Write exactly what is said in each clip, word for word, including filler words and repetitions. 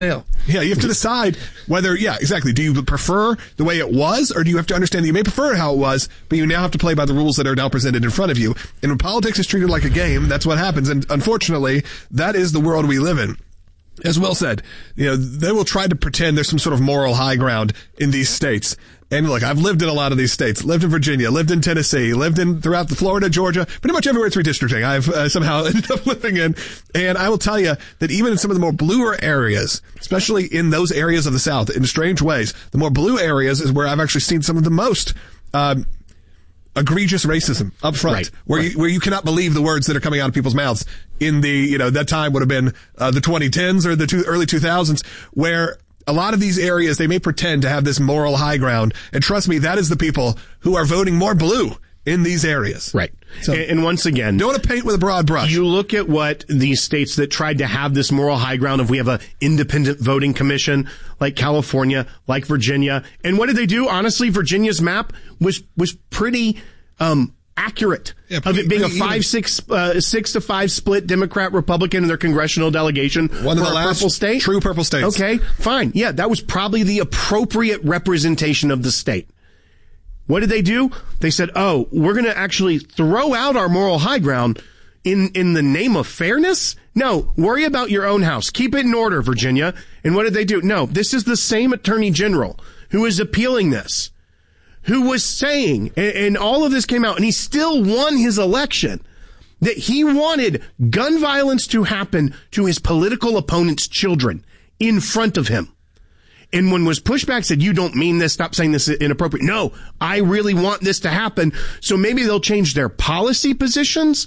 Yeah, you have to decide whether, yeah, exactly. Do you prefer the way it was, or do you have to understand that you may prefer how it was, but you now have to play by the rules that are now presented in front of you? And when politics is treated like a game, that's what happens. And unfortunately, that is the world we live in. As Will said, you know, they will try to pretend there's some sort of moral high ground in these states. And look, I've lived in a lot of these states, lived in Virginia, lived in Tennessee, lived in throughout the Florida, Georgia, pretty much everywhere it's redistricting I've uh, somehow ended up living in. And I will tell you that even in some of the more bluer areas, especially in those areas of the South, in strange ways, the more blue areas is where I've actually seen some of the most, um, egregious racism up front, right, where right. you, where you cannot believe the words that are coming out of people's mouths in the, you know, that time would have been, uh, the twenty tens or the two, early two thousands, where a lot of these areas, they may pretend to have this moral high ground. And trust me, that is the people who are voting more blue in these areas. Right. So, and, and once again, don't want to paint with a broad brush. You look at what these states that tried to have this moral high ground of we have a independent voting commission like California, like Virginia. And what did they do? Honestly, Virginia's map was, was pretty, um, accurate yeah, of it being a five, six, uh, six to five split Democrat Republican in their congressional delegation. One of the last purple state. True purple states. Okay, fine. Yeah, that was probably the appropriate representation of the state. What did they do? They said, oh, we're going to actually throw out our moral high ground in, in the name of fairness? No, worry about your own house. Keep it in order, Virginia. And what did they do? No, this is the same attorney general who is appealing this, who was saying, and, and all of this came out, and he still won his election, that he wanted gun violence to happen to his political opponent's children in front of him. And when was pushed back, said, you don't mean this, stop saying this is inappropriate. No, I really want this to happen. So maybe they'll change their policy positions.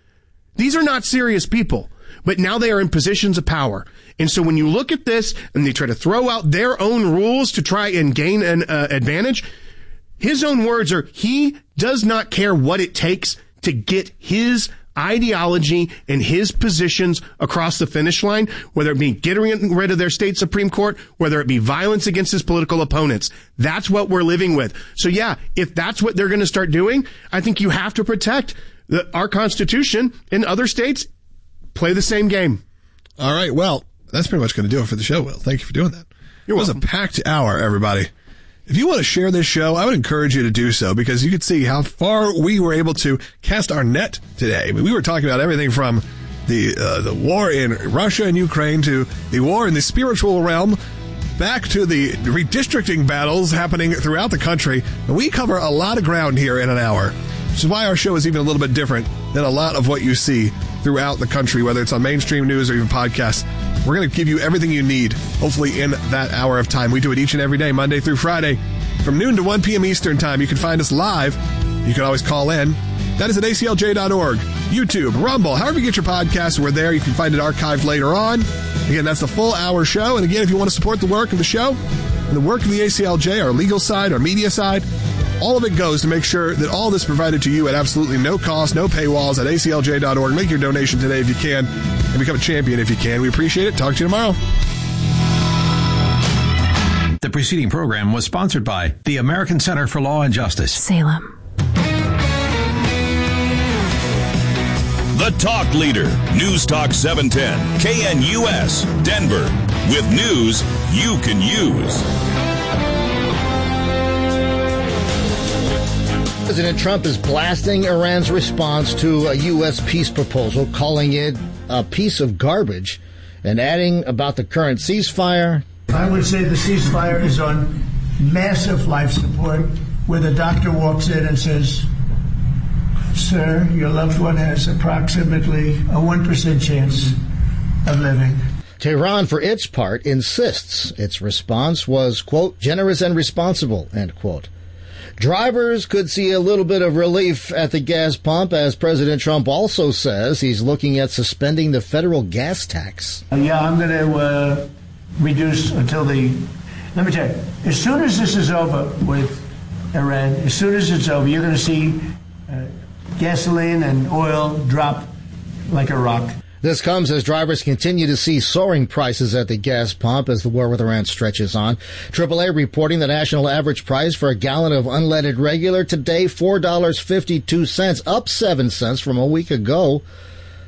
These are not serious people, but now they are in positions of power. And so when you look at this and they try to throw out their own rules to try and gain an uh, advantage, his own words are, he does not care what it takes to get his ideology and his positions across the finish line, whether it be getting rid of their state Supreme Court, whether it be violence against his political opponents. That's what we're living with. So yeah, if that's what they're going to start doing, I think you have to protect the, our Constitution. In other states, play the same game. All right. Well, that's pretty much going to do it for the show, Will. Thank you for doing that. It was a packed hour, everybody. If you want to share this show, I would encourage you to do so, because you could see how far we were able to cast our net today. I mean, we were talking about everything from the uh, the war in Russia and Ukraine to the war in the spiritual realm, back to the redistricting battles happening throughout the country. And we cover a lot of ground here in an hour, which is why our show is even a little bit different than a lot of what you see throughout the country, whether it's on mainstream news or even podcasts. We're going to give you everything you need, hopefully in that hour of time. We do it each and every day, Monday through Friday, from noon to one p.m. Eastern time. You can find us live. You can always call in. That is at A C L J dot org, YouTube, Rumble, however you get your podcasts, we're there. You can find it archived later on. Again, that's the full hour show. And again, if you want to support the work of the show and the work of the A C L J, our legal side, our media side, all of it goes to make sure that all this is provided to you at absolutely no cost, no paywalls at A C L J dot org. Make your donation today if you can, and become a champion if you can. We appreciate it. Talk to you tomorrow. The preceding program was sponsored by the American Center for Law and Justice. Salem. The Talk Leader. News Talk seven ten. K N U S. Denver. With news you can use. President Trump is blasting Iran's response to a U S peace proposal, calling it a piece of garbage, and adding about the current ceasefire. I would say the ceasefire is on massive life support, where the doctor walks in and says, sir, your loved one has approximately a one percent chance of living. Tehran, for its part, insists its response was, quote, generous and responsible, end quote. Drivers could see a little bit of relief at the gas pump, as President Trump also says he's looking at suspending the federal gas tax. Uh, yeah, I'm going to uh, reduce until the... Let me tell you, as soon as this is over with Iran, as soon as it's over, you're going to see uh, gasoline and oil drop like a rock. This comes as drivers continue to see soaring prices at the gas pump as the war with Iran stretches on. triple A reporting the national average price for a gallon of unleaded regular today, four dollars and fifty-two cents, up seven cents from a week ago.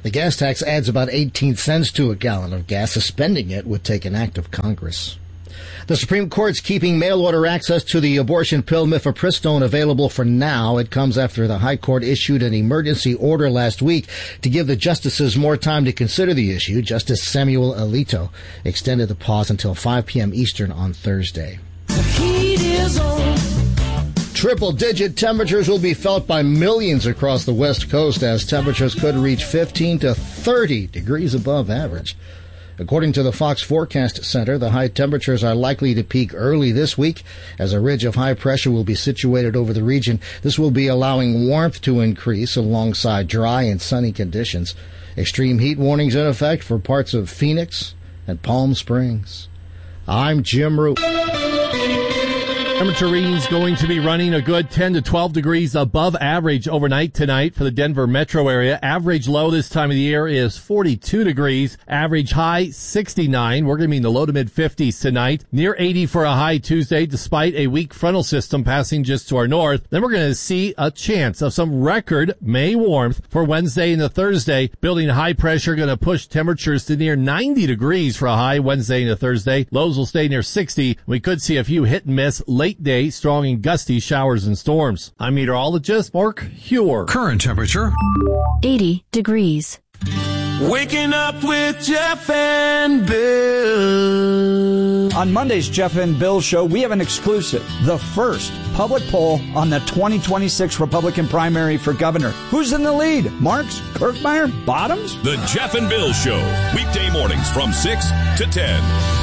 The gas tax adds about eighteen cents to a gallon of gas. Suspending it would take an act of Congress. The Supreme Court's keeping mail-order access to the abortion pill mifepristone available for now. It comes after the High Court issued an emergency order last week to give the justices more time to consider the issue. Justice Samuel Alito extended the pause until five p.m. Eastern on Thursday. The heat is on. Triple-digit temperatures will be felt by millions across the West Coast as temperatures could reach fifteen to thirty degrees above average. According to the Fox Forecast Center, the high temperatures are likely to peak early this week as a ridge of high pressure will be situated over the region. This will be allowing warmth to increase alongside dry and sunny conditions. Extreme heat warnings in effect for parts of Phoenix and Palm Springs. I'm Jim Root. Temperature readings going to be running a good ten to twelve degrees above average overnight tonight for the Denver metro area. Average low this time of the year is forty-two degrees. Average high sixty-nine. We're going to be in the low to mid fifties tonight. Near eighty for a high Tuesday despite a weak frontal system passing just to our north. Then we're going to see a chance of some record May warmth for Wednesday and the Thursday. Building high pressure going to push temperatures to near ninety degrees for a high Wednesday and the Thursday. Lows will stay near sixty. We could see a few hit and miss late day, strong and gusty showers and storms. I'm meteorologist Mark Huer. Current temperature eighty degrees. Waking up with Jeff and Bill. On Monday's Jeff and Bill show, we have an exclusive. The first public poll on the twenty twenty-six Republican primary for governor. Who's in the lead? Marks, Kirkmeyer, Bottoms? The Jeff and Bill show. Weekday mornings from six to ten.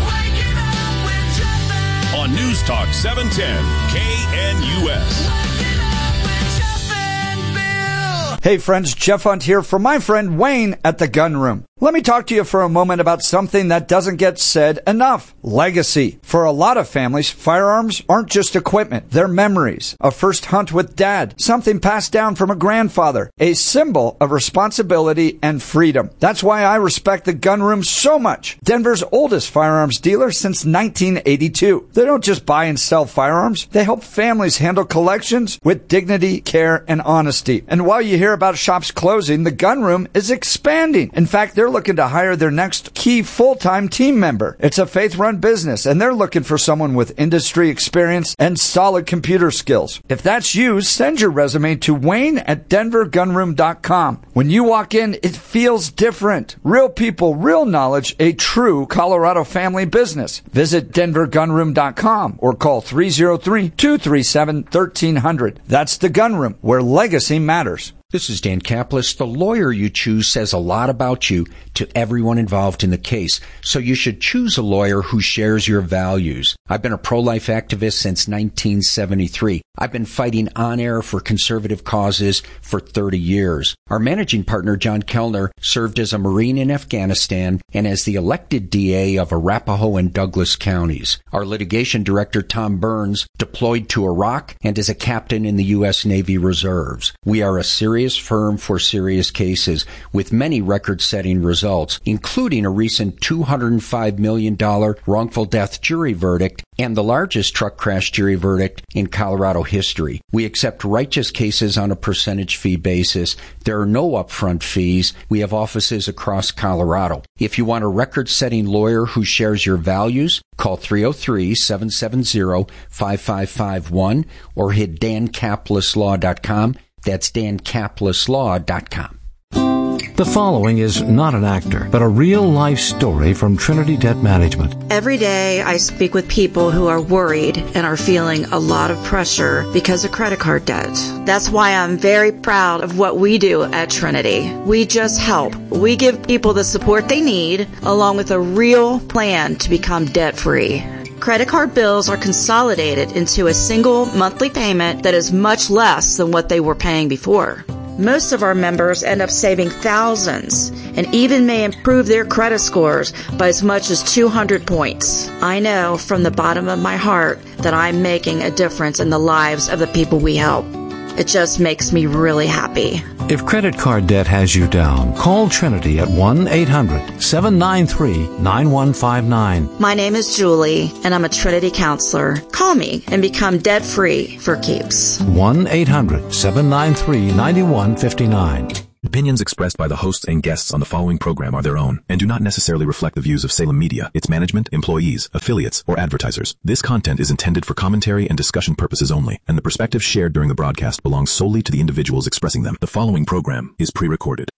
On News Talk seven ten K N U S. Hey friends, Jeff Hunt here for my friend Wayne at the Gun Room. Let me talk to you for a moment about something that doesn't get said enough. Legacy. For a lot of families, firearms aren't just equipment. They're memories. A first hunt with dad. Something passed down from a grandfather. A symbol of responsibility and freedom. That's why I respect the Gun Room so much. Denver's oldest firearms dealer since nineteen eighty-two. They don't just buy and sell firearms. They help families handle collections with dignity, care, and honesty. And while you hear about shops closing, the Gun Room is expanding. In fact, they're looking to hire their next key full-time team member. It's a faith-run business, and they're looking for someone with industry experience and solid computer skills. If that's you, send your resume to Wayne at denver gun room dot com. When you walk in, it feels different. Real people, real knowledge, a true Colorado family business. Visit denver gun room dot com or call three oh three, two three seven, one three zero zero. That's the Gun Room, where legacy matters. This is Dan Kaplis. The lawyer you choose says a lot about you to everyone involved in the case, so you should choose a lawyer who shares your values. I've been a pro-life activist since nineteen seventy-three. I've been fighting on air for conservative causes for thirty years. Our managing partner, John Kellner, served as a Marine in Afghanistan and as the elected D A of Arapahoe and Douglas counties. Our litigation director, Tom Burns, deployed to Iraq and is a captain in the U S Navy Reserves. We are a serious firm for serious cases with many record-setting results, including a recent two hundred five million dollars wrongful death jury verdict and the largest truck crash jury verdict in Colorado history. We accept righteous cases on a percentage fee basis. There are no upfront fees. We have offices across Colorado. If you want a record-setting lawyer who shares your values, call three oh three, seven seven zero, five five five one or hit dan kaplis law dot com. That's dan kaplis law dot com. The following is not an actor, but a real-life story from Trinity Debt Management. Every day I speak with people who are worried and are feeling a lot of pressure because of credit card debt. That's why I'm very proud of what we do at Trinity. We just help. We give people the support they need, along with a real plan to become debt-free. Credit card bills are consolidated into a single monthly payment that is much less than what they were paying before. Most of our members end up saving thousands and even may improve their credit scores by as much as two hundred points. I know from the bottom of my heart that I'm making a difference in the lives of the people we help. It just makes me really happy. If credit card debt has you down, call Trinity at one eight hundred, seven nine three, nine one five nine. My name is Julie, and I'm a Trinity counselor. Call me and become debt-free for keeps. one eight hundred, seven nine three, nine one five nine. Opinions expressed by the hosts and guests on the following program are their own and do not necessarily reflect the views of Salem Media, its management, employees, affiliates, or advertisers. This content is intended for commentary and discussion purposes only, and the perspectives shared during the broadcast belong solely to the individuals expressing them. The following program is pre-recorded.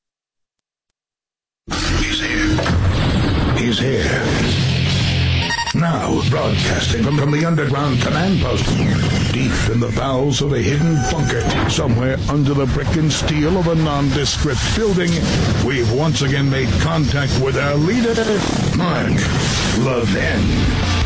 He's here. He's here. Now, broadcasting from, from the underground command post, deep in the bowels of a hidden bunker, somewhere under the brick and steel of a nondescript building, we've once again made contact with our leader, Mark Levin.